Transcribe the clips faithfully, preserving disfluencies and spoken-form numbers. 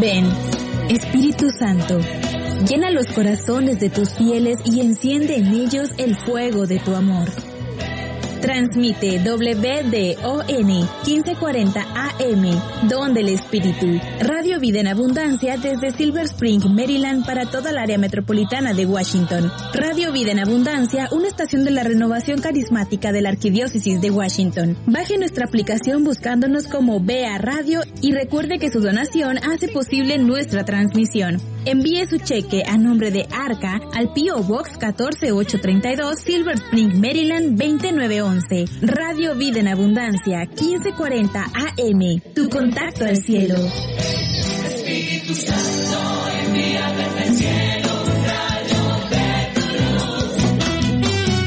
Ven, Espíritu Santo, llena los corazones de tus fieles y enciende en ellos el fuego de tu amor. Transmite W D O N quince cuarenta A M, Don del Espíritu, Radio Vida en Abundancia desde Silver Spring, Maryland para toda el área metropolitana de Washington. Radio Vida en Abundancia, una estación de la renovación carismática de la Arquidiócesis de Washington. Baje nuestra aplicación buscándonos como B A Radio y recuerde que su donación hace posible nuestra transmisión. Envíe su cheque a nombre de Arca al P O Box catorce ocho treinta y dos, Silver Spring, Maryland veinte nueve once. Radio Vida en Abundancia, quince cuarenta A M. Tu contacto al cielo. Espíritu Santo, envía desde el cielo un rayo de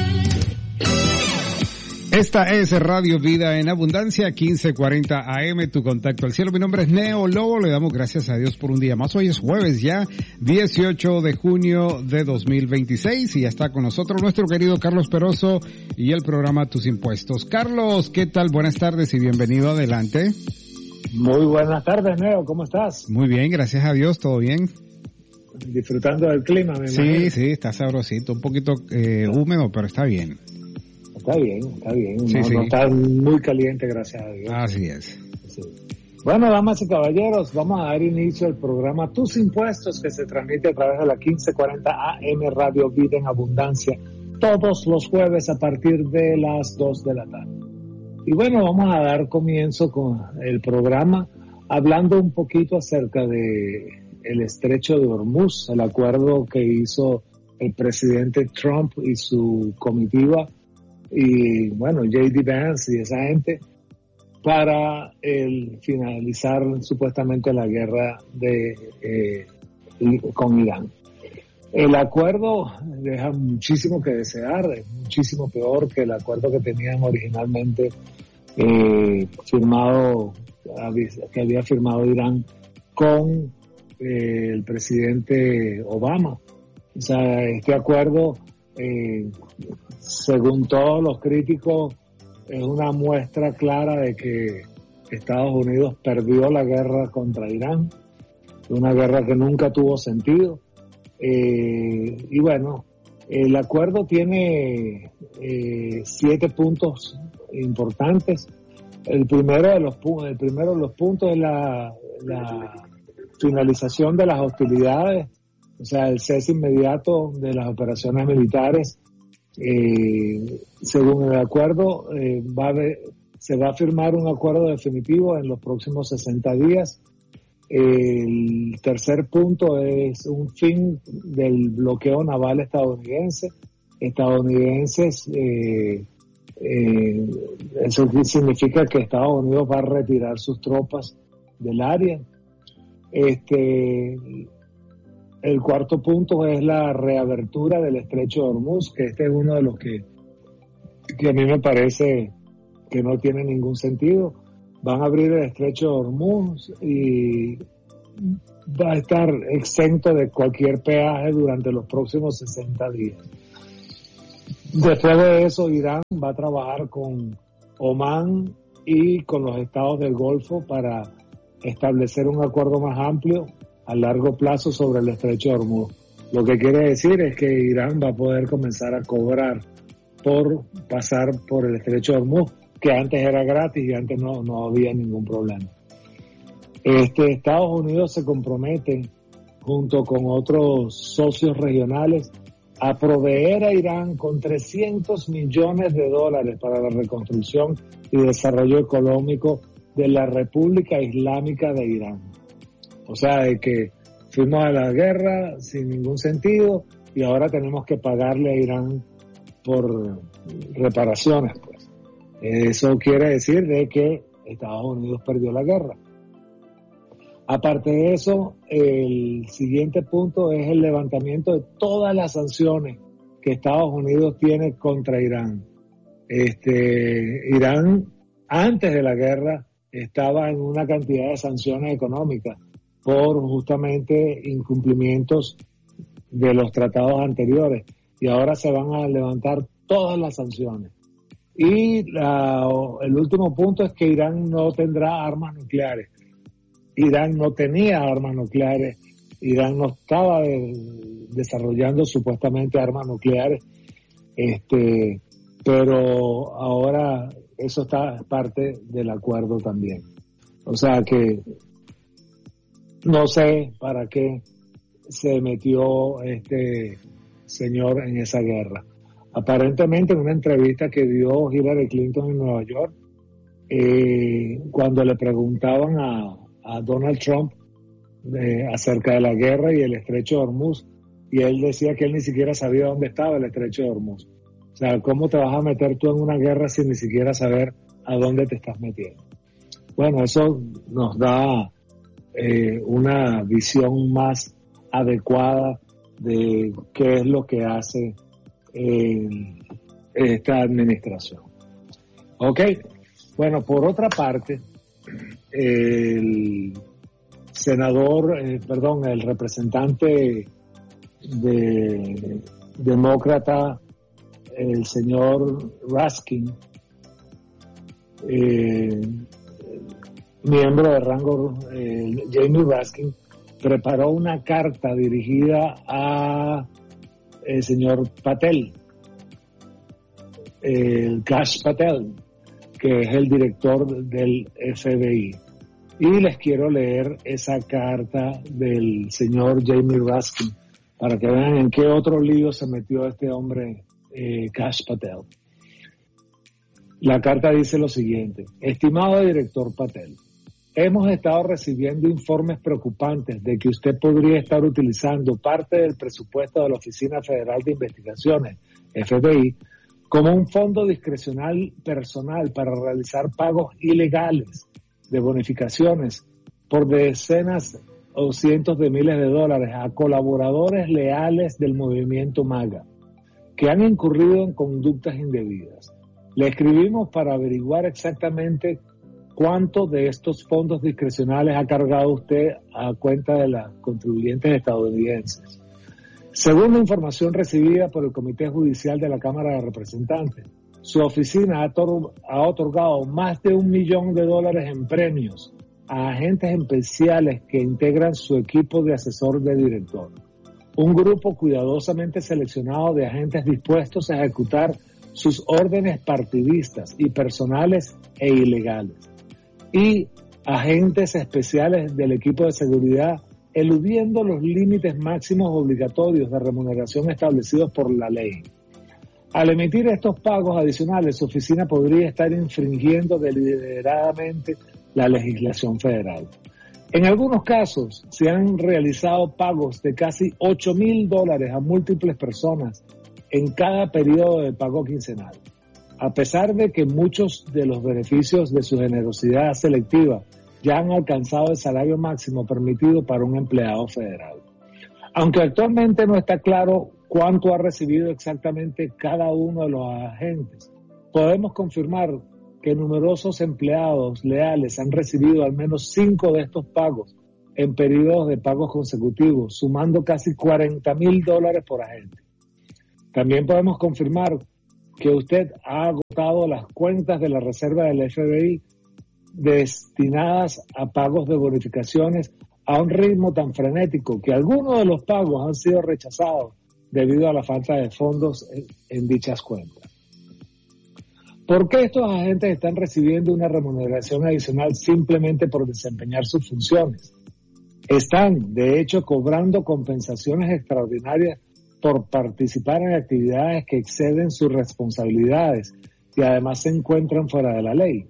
tu luz. Esta es Radio Vida en Abundancia, quince cuarenta A M, tu contacto al cielo. Mi nombre es Neo Lobo, le damos gracias a Dios por un día más. Hoy es jueves ya, dieciocho de junio de dos mil veintiséis, y ya está con nosotros nuestro querido Carlos Peroso y el programa Tus Impuestos. Carlos, ¿qué tal? Buenas tardes y bienvenido, adelante. Muy buenas tardes, Neo, ¿cómo estás? Muy bien, gracias a Dios, ¿todo bien? Disfrutando del clima, me Sí, imagino. sí, está sabrosito, un poquito eh, húmedo, pero está bien. Está bien, está bien. Sí, no, sí. no está muy caliente, gracias a Dios. Así es. Sí. Bueno, damas y caballeros, vamos a dar inicio al programa Tus Impuestos, que se transmite a través de la quince cuarenta A M Radio Vida en Abundancia, todos los jueves a partir de las dos de la tarde. Y bueno, vamos a dar comienzo con el programa hablando un poquito acerca de el Estrecho de Hormuz, el acuerdo que hizo el presidente Trump y su comitiva, y bueno, J D Vance y esa gente, para el finalizar supuestamente la guerra de eh, con Irán. El acuerdo deja muchísimo que desear, es muchísimo peor que el acuerdo que tenían originalmente eh, firmado, que había firmado Irán con eh, el presidente Obama. O sea, este acuerdo, eh, según todos los críticos, es una muestra clara de que Estados Unidos perdió la guerra contra Irán, una guerra que nunca tuvo sentido. Eh, y bueno, el acuerdo tiene eh, siete puntos importantes. El primero de los, el primero de los puntos es la, la finalización de las hostilidades, o sea, el cese inmediato de las operaciones militares. Eh, según el acuerdo, eh, va a haber, se va a firmar un acuerdo definitivo en los próximos sesenta días. El tercer punto es un fin del bloqueo naval estadounidense. Estadounidenses, eh, eh, eso significa que Estados Unidos va a retirar sus tropas del área. Este, el cuarto punto es la reabertura del Estrecho de Hormuz, que este es uno de los que, que a mí me parece que no tiene ningún sentido. Van a abrir el Estrecho de Hormuz y va a estar exento de cualquier peaje durante los próximos sesenta días. Después de eso, Irán va a trabajar con Omán y con los estados del Golfo para establecer un acuerdo más amplio a largo plazo sobre el Estrecho de Hormuz. Lo que quiere decir es que Irán va a poder comenzar a cobrar por pasar por el Estrecho de Hormuz, que antes era gratis y antes no, no había ningún problema. Este, Estados Unidos se compromete, junto con otros socios regionales, a proveer a Irán con trescientos millones de dólares para la reconstrucción y desarrollo económico de la República Islámica de Irán. O sea, de que fuimos a la guerra sin ningún sentido y ahora tenemos que pagarle a Irán por reparaciones, pues. Eso quiere decir de que Estados Unidos perdió la guerra. Aparte de eso, el siguiente punto es el levantamiento de todas las sanciones que Estados Unidos tiene contra Irán. Este, Irán, antes de la guerra, estaba en una cantidad de sanciones económicas por justamente incumplimientos de los tratados anteriores, y ahora se van a levantar todas las sanciones. Y la, el último punto es que Irán no tendrá armas nucleares. Irán no tenía armas nucleares, Irán no estaba de, desarrollando supuestamente armas nucleares, este, pero ahora eso está parte del acuerdo también. O sea que no sé para qué se metió este señor en esa guerra. Aparentemente en una entrevista que dio Hillary Clinton en Nueva York, eh, cuando le preguntaban a, a Donald Trump eh, acerca de la guerra y el estrecho de Hormuz, y él decía que él ni siquiera sabía dónde estaba el estrecho de Hormuz. O sea, ¿cómo te vas a meter tú en una guerra sin ni siquiera saber a dónde te estás metiendo? Bueno, eso nos da eh, una visión más adecuada de qué es lo que hace eh, esta administración. Ok, bueno, por otra parte, el senador, eh, perdón, el representante de demócrata, el señor Raskin, eh, miembro de rango, eh, Jamie Raskin, preparó una carta dirigida a el señor Patel, el Kash Patel, que es el director del F B I. Y les quiero leer esa carta del señor Jamie Raskin para que vean en qué otro lío se metió este hombre, eh, Kash Patel. La carta dice lo siguiente: estimado director Patel, hemos estado recibiendo informes preocupantes de que usted podría estar utilizando parte del presupuesto de la Oficina Federal de Investigaciones, F B I, como un fondo discrecional personal para realizar pagos ilegales de bonificaciones por decenas o cientos de miles de dólares a colaboradores leales del movimiento MAGA que han incurrido en conductas indebidas. Le escribimos para averiguar exactamente cuánto de estos fondos discrecionales ha cargado usted a cuenta de los contribuyentes estadounidenses. Según la información recibida por el Comité Judicial de la Cámara de Representantes, su oficina ha, otor- ha otorgado más de un millón de dólares en premios a agentes especiales que integran su equipo de asesor de director. Un grupo cuidadosamente seleccionado de agentes dispuestos a ejecutar sus órdenes partidistas y personales e ilegales. Y agentes especiales del equipo de seguridad eludiendo los límites máximos obligatorios de remuneración establecidos por la ley. Al emitir estos pagos adicionales, su oficina podría estar infringiendo deliberadamente la legislación federal. En algunos casos, se han realizado pagos de casi ocho mil dólares a múltiples personas en cada periodo de pago quincenal. A pesar de que muchos de los beneficios de su generosidad selectiva ya han alcanzado el salario máximo permitido para un empleado federal. Aunque actualmente no está claro cuánto ha recibido exactamente cada uno de los agentes, podemos confirmar que numerosos empleados leales han recibido al menos cinco de estos pagos en periodos de pagos consecutivos, sumando casi cuarenta mil dólares por agente. También podemos confirmar que usted ha agotado las cuentas de la reserva del F B I destinadas a pagos de bonificaciones a un ritmo tan frenético que algunos de los pagos han sido rechazados debido a la falta de fondos en, en dichas cuentas. ¿Por qué estos agentes están recibiendo una remuneración adicional simplemente por desempeñar sus funciones? Están, de hecho, cobrando compensaciones extraordinarias por participar en actividades que exceden sus responsabilidades y además se encuentran fuera de la ley.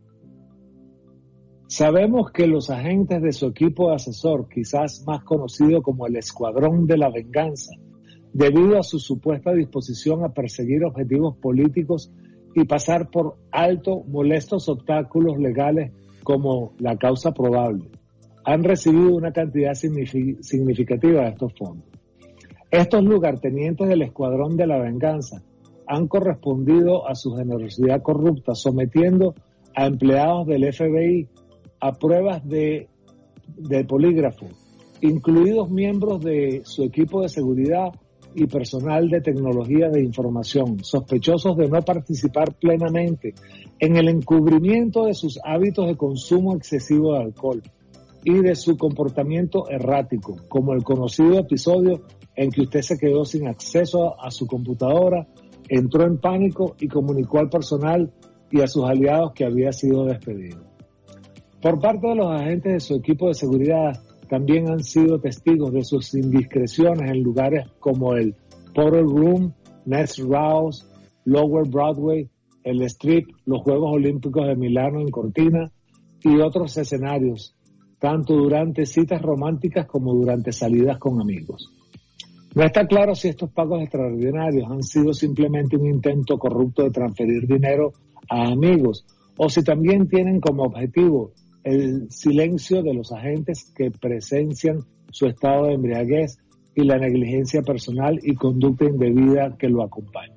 Sabemos que los agentes de su equipo de asesor, quizás más conocido como el Escuadrón de la Venganza, debido a su supuesta disposición a perseguir objetivos políticos y pasar por alto molestos obstáculos legales como la causa probable, han recibido una cantidad significativa de estos fondos. Estos lugartenientes del Escuadrón de la Venganza han correspondido a su generosidad corrupta, sometiendo a empleados del F B I a pruebas de, de polígrafo, incluidos miembros de su equipo de seguridad y personal de tecnología de información, sospechosos de no participar plenamente en el encubrimiento de sus hábitos de consumo excesivo de alcohol, y de su comportamiento errático, como el conocido episodio en que usted se quedó sin acceso a su computadora, entró en pánico y comunicó al personal y a sus aliados que había sido despedido. Por parte de los agentes de su equipo de seguridad, también han sido testigos de sus indiscreciones en lugares como el Potter Room, Nest House, Lower Broadway, el Strip, los Juegos Olímpicos de Milano en Cortina y otros escenarios, tanto durante citas románticas como durante salidas con amigos. No está claro si estos pagos extraordinarios han sido simplemente un intento corrupto de transferir dinero a amigos o si también tienen como objetivo el silencio de los agentes que presencian su estado de embriaguez y la negligencia personal y conducta indebida que lo acompaña.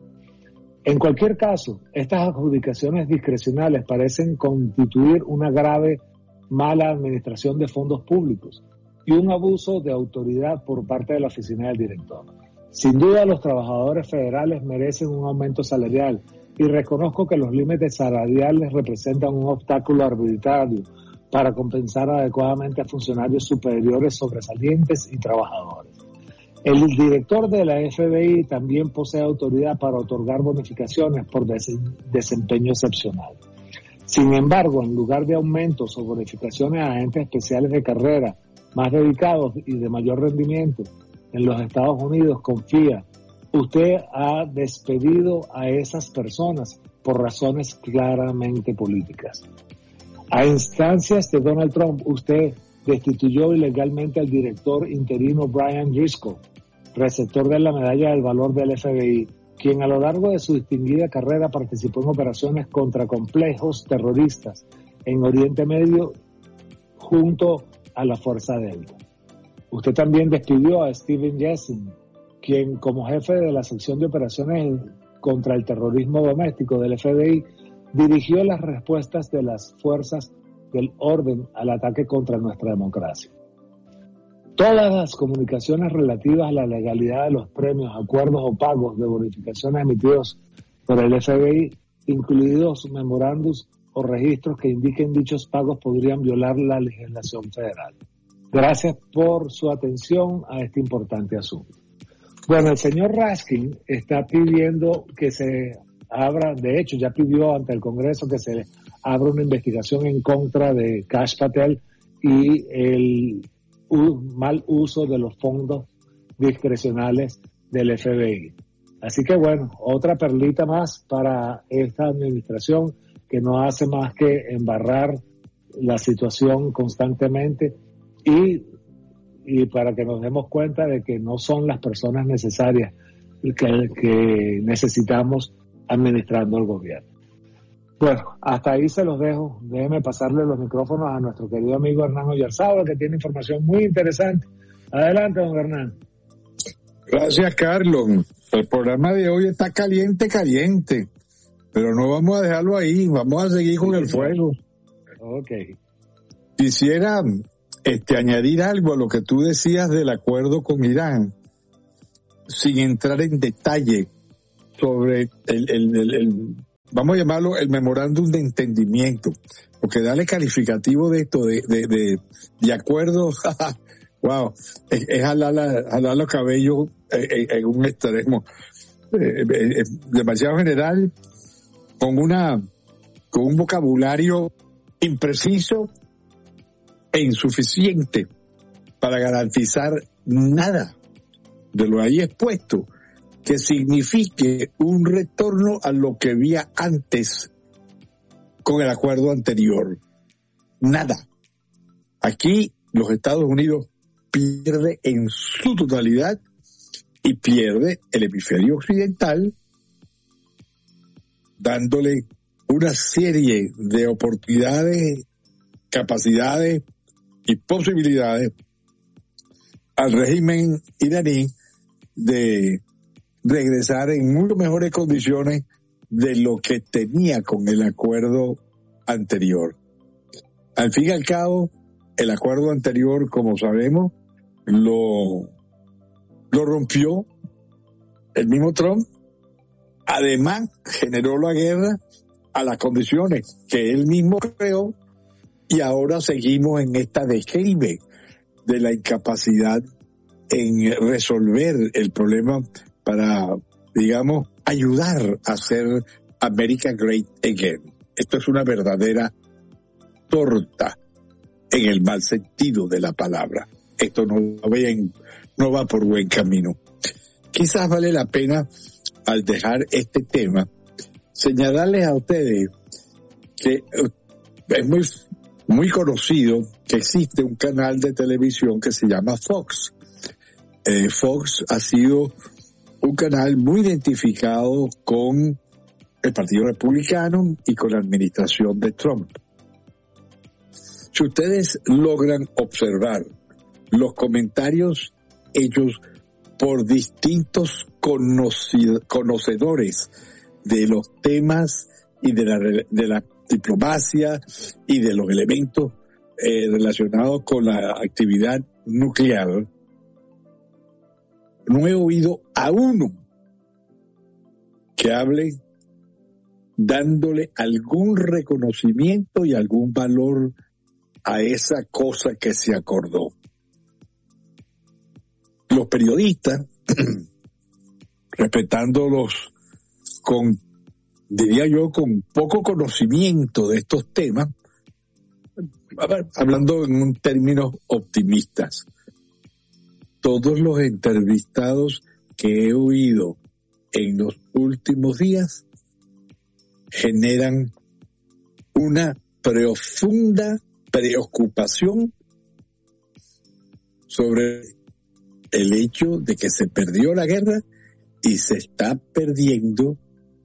En cualquier caso, estas adjudicaciones discrecionales parecen constituir una grave mala administración de fondos públicos y un abuso de autoridad por parte de la oficina del director. Sin duda, los trabajadores federales merecen un aumento salarial y reconozco que los límites salariales representan un obstáculo arbitrario para compensar adecuadamente a funcionarios superiores sobresalientes y trabajadores. El director de la F B I también posee autoridad para otorgar bonificaciones por des- desempeño excepcional. Sin embargo, en lugar de aumentos o bonificaciones a agentes especiales de carrera más dedicados y de mayor rendimiento en los Estados Unidos, confía, usted ha despedido a esas personas por razones claramente políticas. A instancias de Donald Trump, usted destituyó ilegalmente al director interino Brian Driscoll, receptor de la Medalla del Valor del F B I, quien a lo largo de su distinguida carrera participó en operaciones contra complejos terroristas en Oriente Medio junto a la Fuerza Delta. Usted también despidió a Steven Jessen, quien como jefe de la sección de operaciones contra el terrorismo doméstico del F B I, dirigió las respuestas de las fuerzas del orden al ataque contra nuestra democracia. Todas las comunicaciones relativas a la legalidad de los premios, acuerdos o pagos de bonificaciones emitidos por el F B I, incluidos memorándums o registros que indiquen dichos pagos, podrían violar la legislación federal. Gracias por su atención a este importante asunto. Bueno, el señor Raskin está pidiendo que se abra, de hecho ya pidió ante el Congreso que se abra una investigación en contra de Kash Patel y el u, mal uso de los fondos discrecionales del F B I. Así que bueno, otra perlita más para esta administración que no hace más que embarrar la situación constantemente y y para que nos demos cuenta de que no son las personas necesarias que, que necesitamos administrando el gobierno. Bueno, hasta ahí se los dejo. Déjenme pasarle los micrófonos a nuestro querido amigo Hernán Oyarzábal, que tiene información muy interesante. Adelante, don Hernán. Gracias, Carlos. El programa de hoy está caliente, caliente, pero no vamos a dejarlo ahí, vamos a seguir con el fuego. Ok. Quisiera Este, añadir algo a lo que tú decías del acuerdo con Irán, sin entrar en detalle sobre el, el, el, el vamos a llamarlo el memorándum de entendimiento, porque darle calificativo de esto, de, de, de, de acuerdo, wow, es, es jalar, la, jalar los cabellos en, en un extremo, eh, eh, demasiado general, con una, con un vocabulario impreciso e insuficiente para garantizar nada de lo ahí expuesto que signifique un retorno a lo que había antes con el acuerdo anterior. Nada. Aquí los Estados Unidos pierde en su totalidad y pierde el hemisferio occidental, dándole una serie de oportunidades, capacidades y posibilidades al régimen iraní de regresar en mucho mejores condiciones de lo que tenía con el acuerdo anterior. Al fin y al cabo, el acuerdo anterior, como sabemos, lo, lo rompió el mismo Trump. Además, generó la guerra a las condiciones que él mismo creó y ahora seguimos en esta declive de la incapacidad en resolver el problema para, digamos, ayudar a hacer America Great Again. Esto es una verdadera torta en el mal sentido de la palabra. Esto no va, en, no va por buen camino. Quizás vale la pena, al dejar este tema, señalarles a ustedes que es muy, muy conocido que existe un canal de televisión que se llama Fox. Eh, Fox ha sido un canal muy identificado con el Partido Republicano y con la administración de Trump. Si ustedes logran observar los comentarios hechos por distintos conocedores de los temas y de la, de la diplomacia y de los elementos eh, relacionados con la actividad nuclear, no he oído a uno que hable dándole algún reconocimiento y algún valor a esa cosa que se acordó. Los periodistas, respetándolos con, diría yo, con poco conocimiento de estos temas, hablando en términos optimistas, todos los entrevistados que he oído en los últimos días generan una profunda preocupación sobre el hecho de que se perdió la guerra y se está perdiendo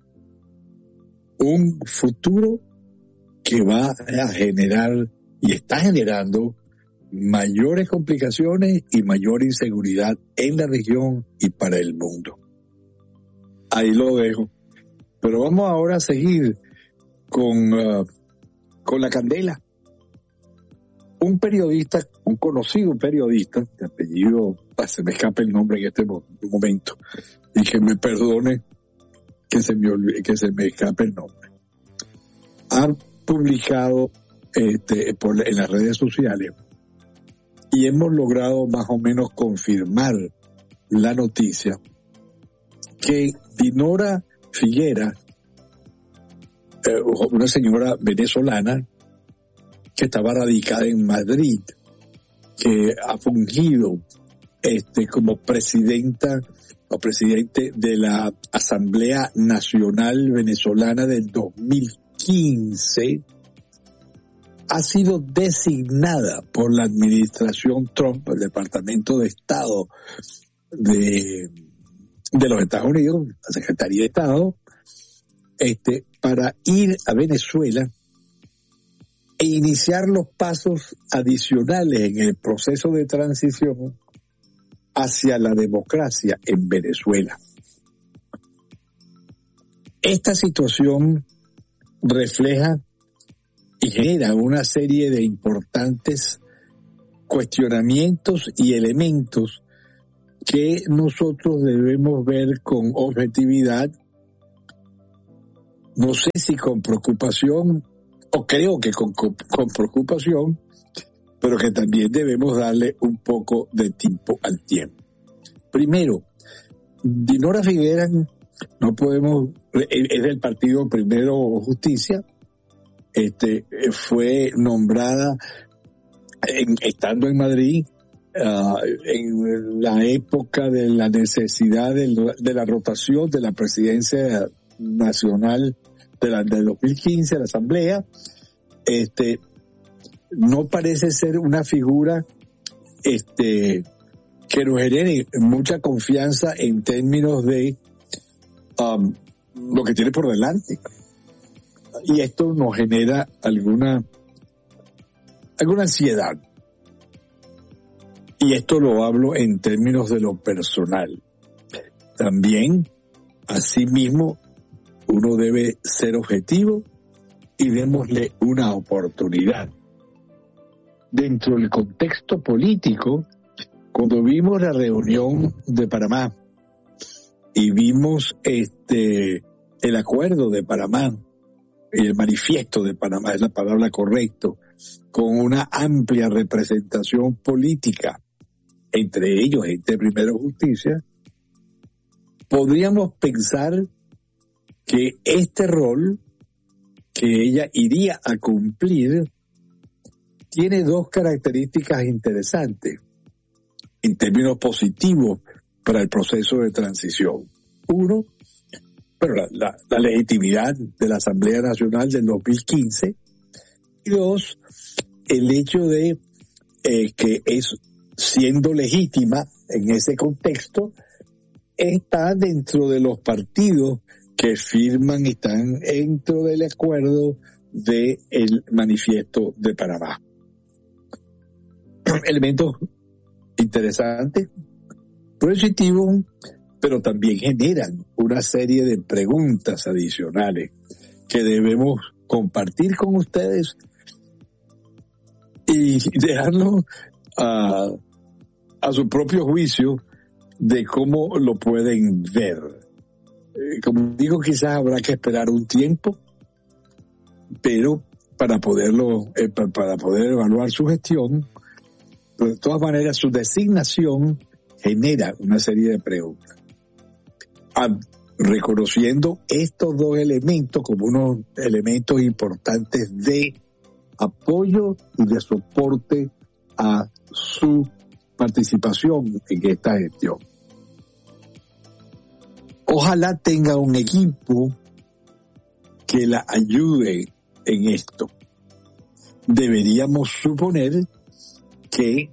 un futuro que va a generar y está generando mayores complicaciones y mayor inseguridad en la región y para el mundo. Ahí lo dejo. Pero vamos ahora a seguir con, uh, con la candela. Un periodista, un conocido periodista, de apellido, ah, se me escapa el nombre en este momento, y que me perdone que se me, olvide, que se me escape el nombre, ha publicado este, por, en las redes sociales, y hemos logrado más o menos confirmar la noticia, que Dinora Figuera, eh, una señora venezolana que estaba radicada en Madrid, que ha fungido este, como presidenta o presidente de la Asamblea Nacional Venezolana del dos mil quince, ha sido designada por la administración Trump, el Departamento de Estado de, de los Estados Unidos, la Secretaría de Estado, este, para ir a Venezuela e iniciar los pasos adicionales en el proceso de transición hacia la democracia en Venezuela. Esta situación refleja y genera una serie de importantes cuestionamientos y elementos que nosotros debemos ver con objetividad, no sé si con preocupación, o creo que con, con, con preocupación, pero que también debemos darle un poco de tiempo al tiempo. Primero, Dinora Figuera, no podemos, es del partido Primero Justicia, este, fue nombrada en, estando en Madrid, uh, en la época de la necesidad de, de la rotación de la presidencia nacional de la de dos mil quince, la Asamblea. Este, no parece ser una figura este, que nos genere mucha confianza en términos de um, lo que tiene por delante. Y esto nos genera alguna, alguna ansiedad. Y esto lo hablo en términos de lo personal. También, asimismo, uno debe ser objetivo y démosle una oportunidad. Dentro del contexto político, cuando vimos la reunión de Panamá y vimos este el acuerdo de Panamá, el manifiesto de Panamá, es la palabra correcta, con una amplia representación política, entre ellos gente de Primero Justicia, podríamos pensar que este rol que ella iría a cumplir tiene dos características interesantes en términos positivos para el proceso de transición. Uno, pero la, la, la legitimidad de la Asamblea Nacional del dos mil quince, y dos, el hecho de eh, que es, siendo legítima en ese contexto, está dentro de los partidos que firman y están dentro del acuerdo del manifiesto de Panamá. Elementos interesantes, positivos, pero también generan una serie de preguntas adicionales que debemos compartir con ustedes y dejarlo a, a su propio juicio de cómo lo pueden ver. Eh, como digo, quizás habrá que esperar un tiempo, pero para poderlo, eh, para, para poder evaluar su gestión, pero de todas maneras su designación genera una serie de preguntas. Ah, reconociendo estos dos elementos como unos elementos importantes de apoyo y de soporte a su participación en esta gestión. Ojalá tenga un equipo que la ayude en esto. Deberíamos suponer que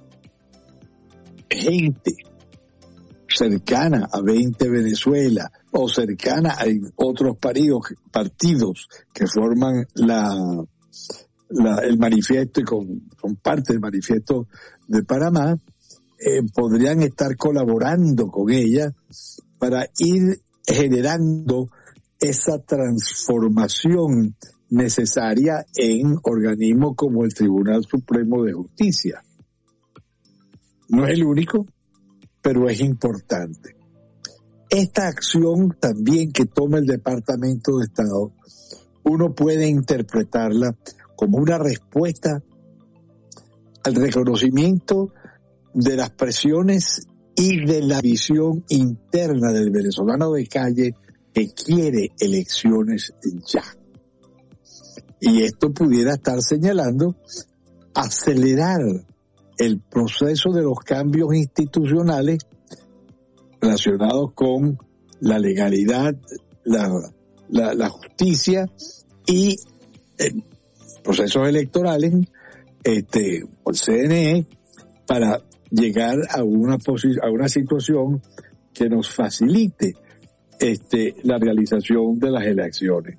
gente cercana a veinte Venezuela o cercana a otros partidos, partidos que forman la, la, el manifiesto y con, son parte del manifiesto de Panamá, eh, podrían estar colaborando con ella para ir generando esa transformación necesaria en organismos como el Tribunal Supremo de Justicia. No es el único, pero es importante. Esta acción también que toma el Departamento de Estado, uno puede interpretarla como una respuesta al reconocimiento de las presiones y de la visión interna del venezolano de calle que quiere elecciones ya. Y esto pudiera estar señalando acelerar el proceso de los cambios institucionales relacionados con la legalidad, la, la, la justicia y eh, procesos electorales, este, o el C N E, para llegar a una posi- a una situación que nos facilite este, la realización de las elecciones.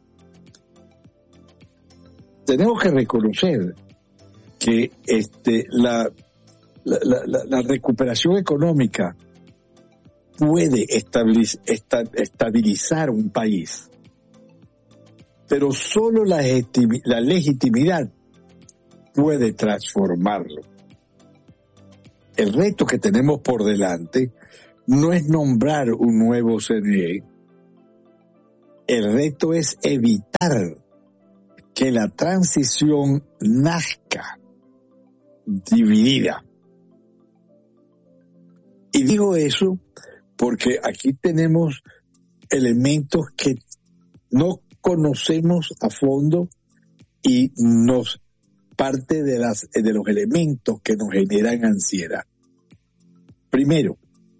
Tenemos que reconocer que este, la, la, la, la recuperación económica puede estabiliz, esta, estabilizar un país, pero solo la, la legitimidad puede transformarlo. El reto que tenemos por delante no es nombrar un nuevo C N E, el reto es evitar que la transición nazca dividida. Y digo eso porque aquí tenemos elementos que no conocemos a fondo y nos parte de las de los elementos que nos generan ansiedad. Primero,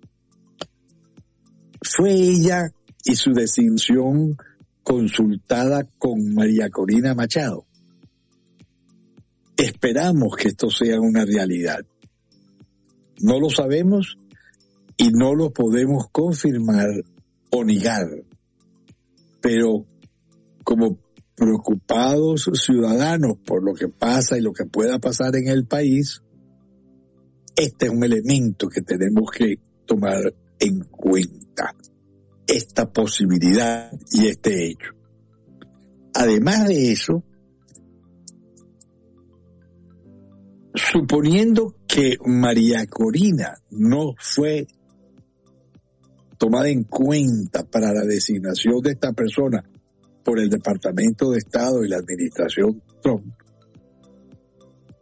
fue ella y su designación consultada con María Corina Machado. Esperamos que esto sea una realidad. No lo sabemos y no lo podemos confirmar o negar, pero como preocupados ciudadanos por lo que pasa y lo que pueda pasar en el país, este es un elemento que tenemos que tomar en cuenta, esta posibilidad y este hecho. Además de eso, suponiendo que María Corina no fue tomada en cuenta para la designación de esta persona por el Departamento de Estado y la administración Trump,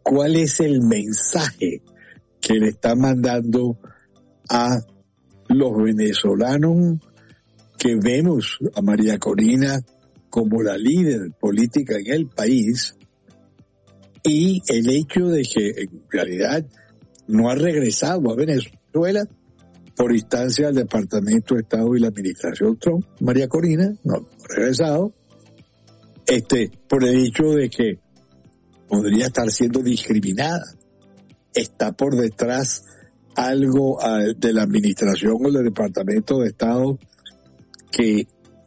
cuál es el mensaje que le está mandando a los venezolanos que vemos a María Corina como la líder política en el país, y el hecho de que en realidad no ha regresado a Venezuela por instancia del Departamento de Estado y la Administración Trump. María Corina no ha regresado este, por el hecho de que podría estar siendo discriminada. Está por detrás algo uh, de la Administración o del Departamento de Estado que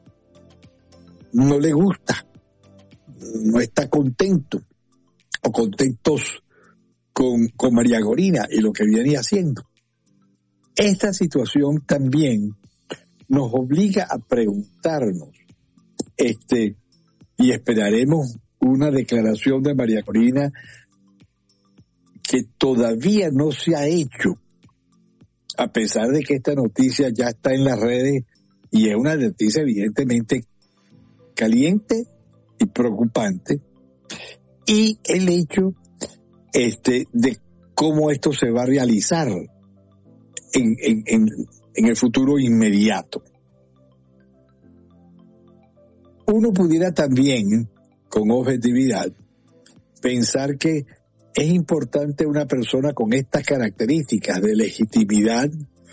no le gusta, no está contento o contentos con, con María Corina y lo que viene haciendo. Esta situación también nos obliga a preguntarnos, este, y esperaremos una declaración de María Corina que todavía no se ha hecho, a pesar de que esta noticia ya está en las redes y es una noticia evidentemente caliente y preocupante, y el hecho este, de cómo esto se va a realizar en, en, en, en el futuro inmediato. Uno pudiera también, con objetividad, pensar que es importante una persona con estas características de legitimidad,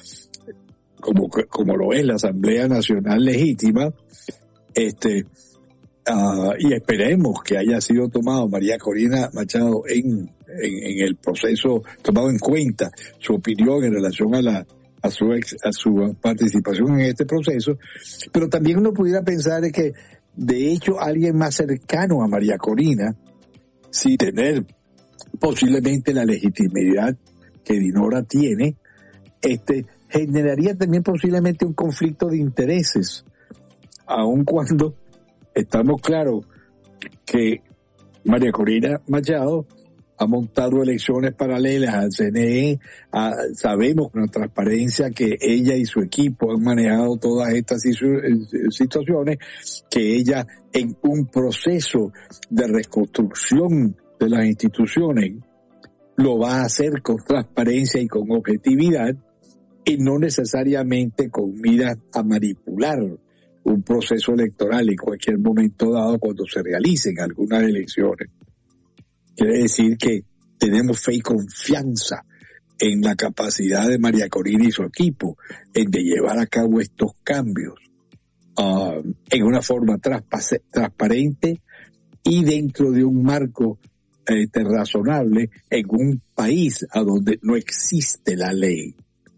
como, como lo es la Asamblea Nacional Legítima, este, uh, y esperemos que haya sido tomado María Corina Machado en, en, en el proceso, tomado en cuenta su opinión en relación a la a su ex, a su participación en este proceso, pero también uno pudiera pensar que de hecho alguien más cercano a María Corina, sin tener posiblemente la legitimidad que Dinora tiene, este generaría también posiblemente un conflicto de intereses, aun cuando estamos claros que María Corina Machado ha montado elecciones paralelas al C N E, a, sabemos con la transparencia que ella y su equipo han manejado todas estas situaciones, que ella en un proceso de reconstrucción de las instituciones lo va a hacer con transparencia y con objetividad, y no necesariamente con miras a manipular un proceso electoral en cualquier momento dado cuando se realicen algunas elecciones. Quiere decir que tenemos fe y confianza en la capacidad de María Corina y su equipo en de llevar a cabo estos cambios uh, en una forma traspas- transparente y dentro de un marco este, razonable en un país a donde no existe la ley.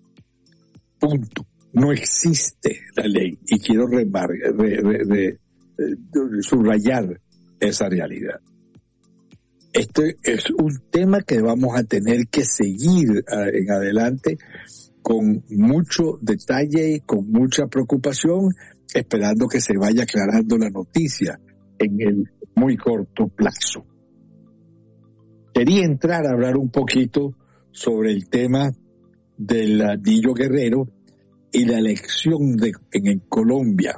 Punto. No existe la ley. Y quiero remar, re, re, re, re, subrayar esa realidad. Este es un tema que vamos a tener que seguir en adelante con mucho detalle y con mucha preocupación, esperando que se vaya aclarando la noticia en el muy corto plazo. Quería entrar a hablar un poquito sobre el tema del Anillo Guerrero y la elección de, en, en Colombia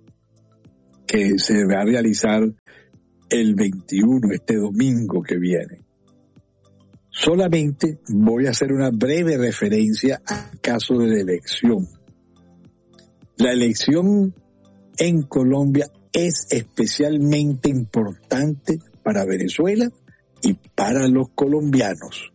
que se va a realizar el veintiuno, este domingo que viene. Solamente voy a hacer una breve referencia al caso de la elección. La elección en Colombia es especialmente importante para Venezuela y para los colombianos.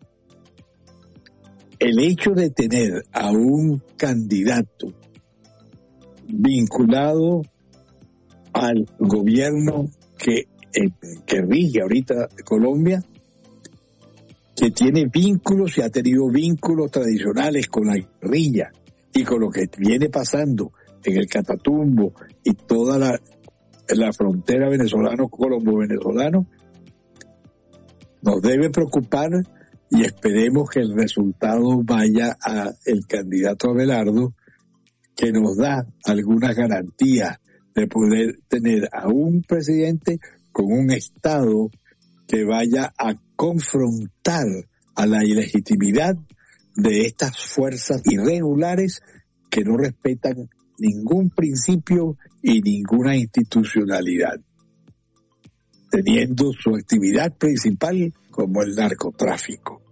El hecho de tener a un candidato vinculado al gobierno que Eh, que rige ahorita Colombia, que tiene vínculos y ha tenido vínculos tradicionales con la guerrilla y con lo que viene pasando en el Catatumbo y toda la, la frontera venezolano-colombo-venezolano, nos debe preocupar, y esperemos que el resultado vaya a el candidato Abelardo, que nos da algunas garantías de poder tener a un presidente con un Estado que vaya a confrontar a la ilegitimidad de estas fuerzas irregulares que no respetan ningún principio y ninguna institucionalidad, teniendo su actividad principal como el narcotráfico.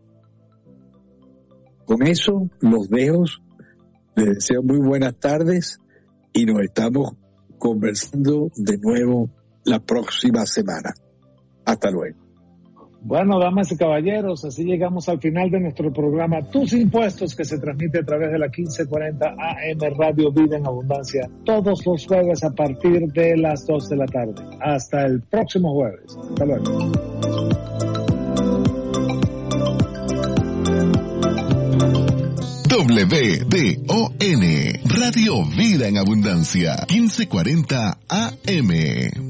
Con eso los dejo, les deseo muy buenas tardes y nos estamos conversando de nuevo la próxima semana. Hasta luego. Bueno, damas y caballeros, así llegamos al final de nuestro programa Tus Impuestos, que se transmite a través de la quince cuarenta A M Radio Vida en Abundancia todos los jueves a partir de las dos de la tarde. Hasta el próximo jueves. Hasta luego. W D O N Radio Vida en Abundancia quince cuarenta A M.